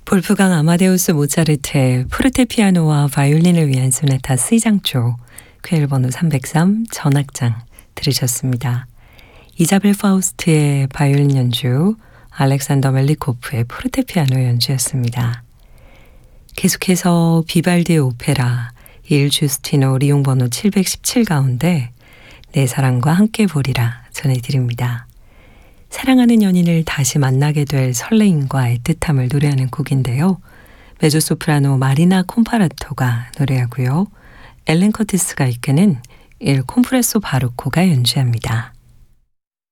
볼프강 아마데우스 모차르트의 포르테피아노와 바이올린을 위한 소나타 C장조 퀘일 번호 303 전악장 들으셨습니다. 이자벨 파우스트의 바이올린 연주, 알렉산더 멜리코프의 포르테피아노 연주였습니다. 계속해서 비발디의 오페라 일 주스티노 리옹 번호 717 가운데 내 사랑과 함께 보리라 전해드립니다. 사랑하는 연인을 다시 만나게 될 설레임과 애틋함을 노래하는 곡인데요. 메조소프라노 마리나 콤파라토가 노래하고요. 엘렌 커티스가 이끄는 일 콤프레소 바르코가 연주합니다.